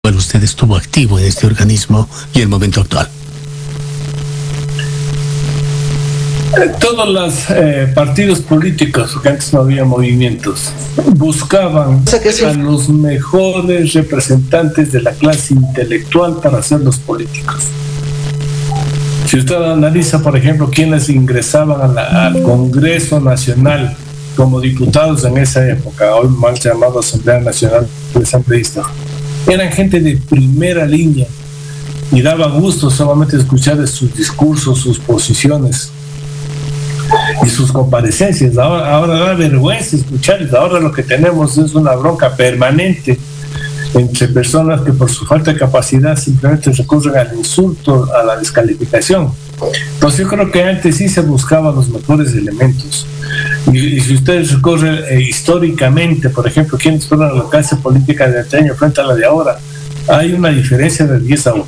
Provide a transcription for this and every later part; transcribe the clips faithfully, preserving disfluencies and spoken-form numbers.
cual usted estuvo activo en este organismo y el momento actual? Todos los eh, partidos políticos, que antes no había movimientos, buscaban a los mejores representantes de la clase intelectual para ser los políticos. Si usted analiza, por ejemplo, quienes ingresaban a la, al Congreso Nacional como diputados en esa época, hoy mal llamado Asamblea Nacional de Asambleístas, eran gente de primera línea y daba gusto solamente escuchar sus discursos, sus posiciones y sus comparecencias. Ahora, ahora da vergüenza escucharles. Ahora lo que tenemos es una bronca permanente entre personas que por su falta de capacidad simplemente recurren al insulto, a la descalificación. Entonces yo creo que antes sí se buscaban los mejores elementos. Y, y si ustedes recorren eh, históricamente, por ejemplo, quienes fueron a la clase política de antaño frente a la de ahora, hay una diferencia de diez a uno.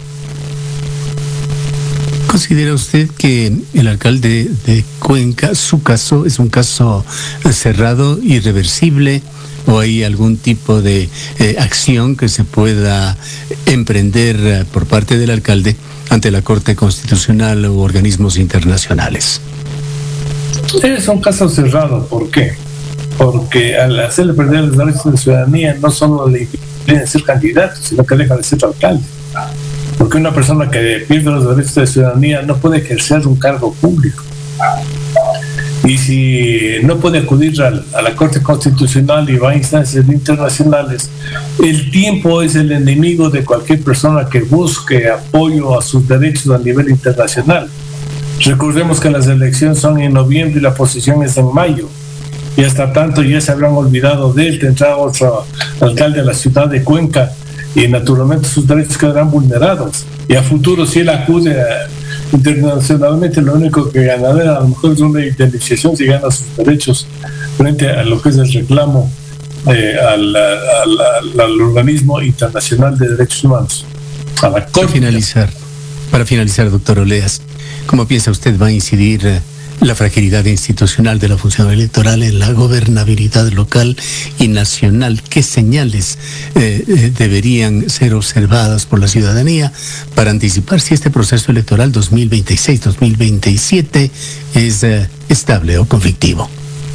¿Considera usted que el alcalde de Cuenca, su caso, es un caso cerrado, irreversible, o hay algún tipo de eh, acción que se pueda emprender eh, por parte del alcalde ante la Corte Constitucional u organismos internacionales? Es un caso cerrado. ¿Por qué? Porque al hacerle perder los derechos de ciudadanía no solo le impiden ser candidato, sino que deja de ser alcalde. Porque una persona que pierde los derechos de ciudadanía no puede ejercer un cargo público. Y si no puede acudir al, a la Corte Constitucional y va a instancias internacionales, el tiempo es el enemigo de cualquier persona que busque apoyo a sus derechos a nivel internacional. Recordemos que las elecciones son en noviembre y la posesión es en mayo. Y hasta tanto ya se habrán olvidado de él, tendrá otro alcalde de la ciudad de Cuenca y naturalmente sus derechos quedarán vulnerados. Y a futuro, si él acude a, internacionalmente, lo único que ganará a lo mejor es una indemnización si gana sus derechos frente a lo que es el reclamo eh, al, al, al organismo internacional de derechos humanos. A la para finalizar, para finalizar, doctor Oleas, ¿cómo piensa usted va a incidir eh, la fragilidad institucional de la función electoral en la gobernabilidad local y nacional? ¿Qué señales eh, eh, deberían ser observadas por la ciudadanía para anticipar si este proceso electoral dos mil veintiséis dos mil veintisiete es eh, estable o conflictivo?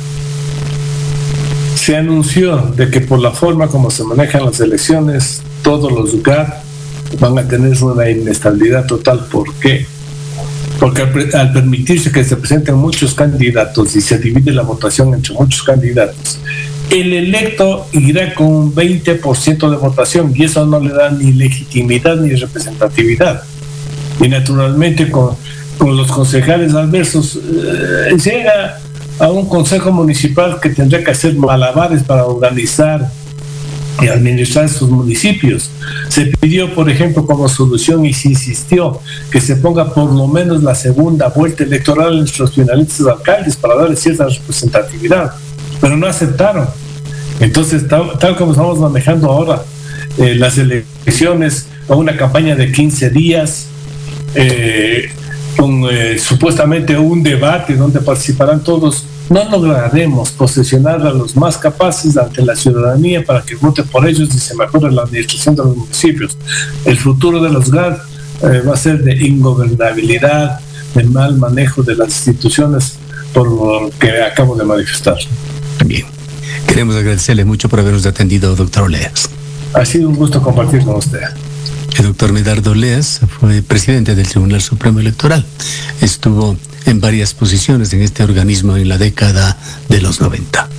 Se anunció de que por la forma como se manejan las elecciones, todos los G A D van a tener una inestabilidad total. ¿Por qué? Porque al, al permitirse que se presenten muchos candidatos y se divide la votación entre muchos candidatos, el electo irá con un veinte por ciento de votación y eso no le da ni legitimidad ni representatividad. Y naturalmente con, con los concejales adversos eh, llega a un consejo municipal que tendrá que hacer malabares para organizar y administrar sus municipios. Se pidió, por ejemplo, como solución y se insistió que se ponga por lo menos la segunda vuelta electoral entre los finalistas alcaldes para darle cierta representatividad, pero no aceptaron. Entonces, tal, tal como estamos manejando ahora eh, las elecciones, con una campaña de quince días, eh, con eh, supuestamente un debate donde participarán todos, no lograremos posesionar a los más capaces ante la ciudadanía para que vote por ellos y se mejore la administración de los municipios. El futuro de los G A D eh, va a ser de ingobernabilidad, de mal manejo de las instituciones, por lo que acabo de manifestar. Bien. Queremos agradecerle mucho por habernos atendido, doctor Oleas. Ha sido un gusto compartir con usted. El doctor Medardo Oleas fue presidente del Tribunal Supremo Electoral. Estuvo en varias posiciones en este organismo en la década de los noventa.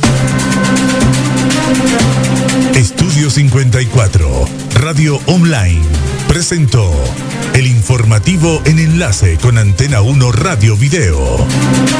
Estudio cincuenta y cuatro, Radio Online, presentó el informativo en enlace con Antena uno Radio Video.